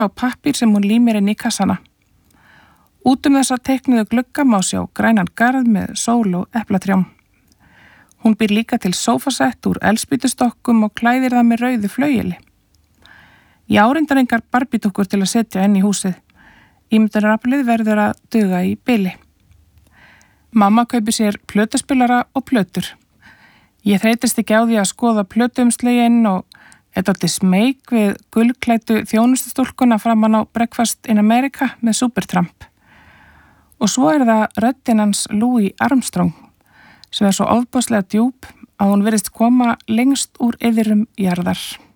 á pappír sem hún límir inn í kassana. Út þessa teiknuðu glugga má sjá grænan garð með sól og eplatrjám. Hún býr líka til sófasett úr eldspýtustokkum og klæðir það með rauðu flaueli. Ég árindar engar barbídúkkur til að setja inn í húsið. Ímyndunaraflið verður að duga í bili. Mamma kaupir sér plötuspilara og plötur. Ég þreytist ekki á því að skoða plötuumslögin og er dálítið smeyk við gulklæddu þjónustustúlkuna framan á Breakfast in America með Supertramp. Og svo er það röddin hans Louis Armstrong sem er svo ofboðslega djúp að hún virðist koma lengst úr iðrum jarðar.